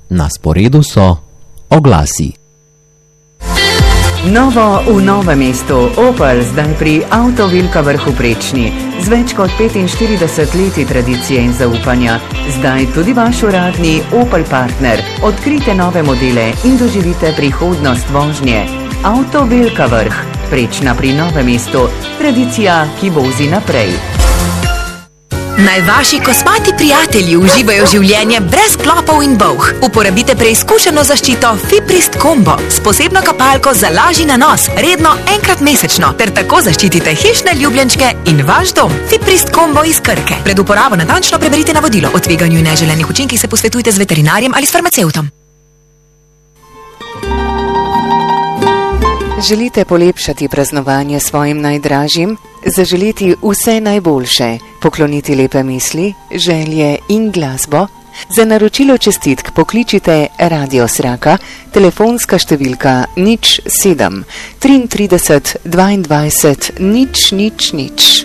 Na sporedu so oglasi. Novo v Novem mestu, Opel zdaj pri Avtovilka Vrh v Prečni. Z več kot 45 leti tradicije in zaupanja. Zdaj tudi vaš uradni Opel partner. Odkrite nove modele in doživite prihodnost vožnje. Avtovilka Vrh, Prečna pri Novem mestu. Tradicija, ki vozi naprej. Naj vaši kosmati prijatelji uživajo življenje brez klopov in bolh. Uporabite preizkušeno zaščito Fiprist Combo s posebno kapalko za lažji nanos, redno enkrat mesečno, ter tako zaščitite hišne ljubljenčke in vaš dom. Fiprist Combo iz Krke. Pred uporabo natančno preberite navodilo. O tveganju in neželenih učinkih se posvetujte z veterinarjem ali s farmacevtom. Želite polepšati praznovanje svojim najdražjim? Zaželiti vse najboljše, pokloniti lepe misli, želje in glasbo? Za naročilo čestitk pokličite Radio Sraka, telefonska številka 07 33 22 000.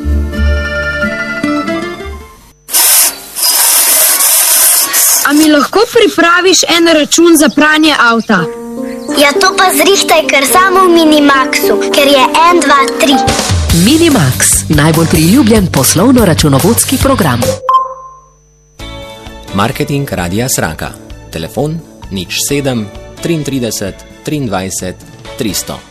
A mi lahko pripraviš en račun za pranje avta? Ja, to pa zrihtaj kar samo v Minimaxu, ker je 1, 2, 3. Minimax, najbolj priljubljen poslovno-računovodski program. Marketing Radia Sraka. Telefon 07 33 23 300.